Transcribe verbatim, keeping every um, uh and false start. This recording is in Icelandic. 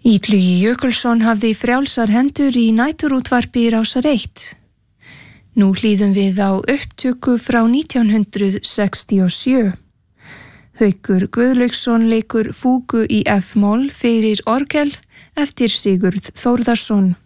Illugi Jökulsson hafði frjálsar hendur í næturútvarpi Rásar eitt. Nú hlýðum við á upptöku frá nítján hundrað sextíu og sjö. Haukur Guðlaugsson leikur fúgu í F-moll fyrir orgel eftir Sigurð Þórðarson.